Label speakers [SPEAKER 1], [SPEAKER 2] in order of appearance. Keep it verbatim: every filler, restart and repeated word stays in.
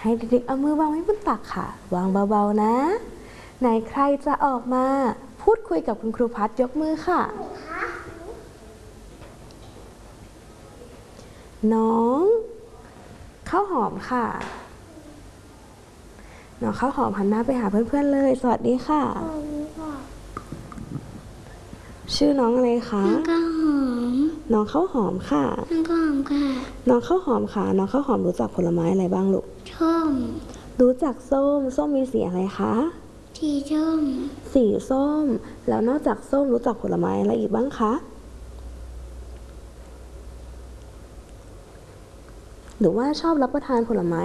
[SPEAKER 1] ให้เด็กๆเอามือวางไว้บนตักค่ะวางเบาๆนะไหนใครจะออกมาพูดคุยกับคุณครูพัดยกมือค่ะน้องข้าวหอมค่ะน้องข้าวหอมหันหน้าไปหาเพื่อนๆเลยสวัสดีค่ะสวัสดีค่ะชื่อน้องอะไรคะน้องข้าวหอมน้องข้าวหอมค่ะน้องข้าวหอมค่ะน้องข้าวหอมค่ะน้องข้าวหอมรู้จักผลไม้อะไรบ้างลูกส้มรู้จักส้มส้มมีสีอะไรคะสีส้มสีส้มแล้วนอกจากส้มรู้จักผลไม้อะไรอีกบ้างคะหรือว่าชอบรับประทานผลไม้